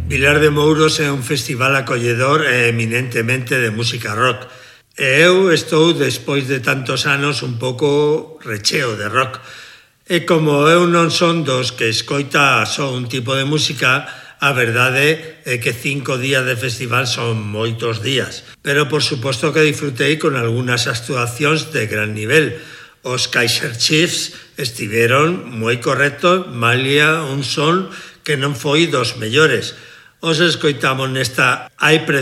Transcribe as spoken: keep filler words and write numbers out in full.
Vilar de Mouros é un festival acolledor e eminentemente de música rock. E eu estou, despois de tantos anos, un pouco recheo de rock. E como eu non son dos que escoita só un tipo de música, a verdade é que cinco días de festival son moitos días. Pero por suposto que disfrutei con algunhas actuacións de gran nivel. Os Kaiser Chiefs estiveron moi correctos, malia un son que non foi dos mellores. Os escoitamos nesta Hai